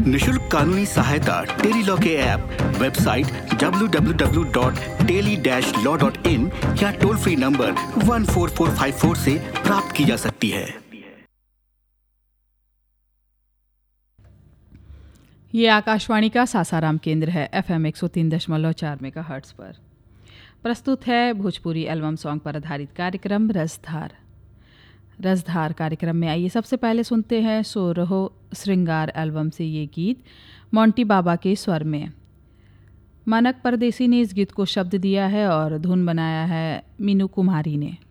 निशुल्क कानूनी सहायता टेली लॉ के ऐप, वेबसाइट www.teli-law.in या टोल फ्री नंबर 14454 से प्राप्त की जा सकती है। ये आकाशवाणी का सासाराम केंद्र है। FM 103.4 मेगाहर्ट्ज पर प्रस्तुत है भोजपुरी एल्बम सॉन्ग पर आधारित कार्यक्रम रसधार। रसधार कार्यक्रम में आइए सबसे पहले सुनते हैं सो रहो श्रृंगार एल्बम से ये गीत मोंटी बाबा के स्वर में। मानक परदेसी ने इस गीत को शब्द दिया है और धुन बनाया है मीनू कुमारी ने।